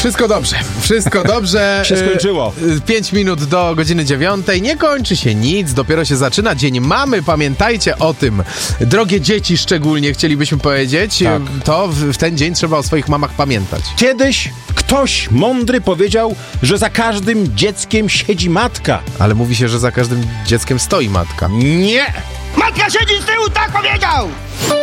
Wszystko dobrze, wszystko dobrze. Się skończyło. 5 minut do godziny 9. Nie kończy się nic, dopiero się zaczyna dzień mamy. Pamiętajcie o tym. Drogie dzieci szczególnie chcielibyśmy powiedzieć. Tak. To w ten dzień trzeba o swoich mamach pamiętać. Kiedyś ktoś mądry powiedział, że za każdym dzieckiem siedzi matka. Ale mówi się, że za każdym dzieckiem stoi matka. Nie! Matka siedzi z tyłu, tak powiedział!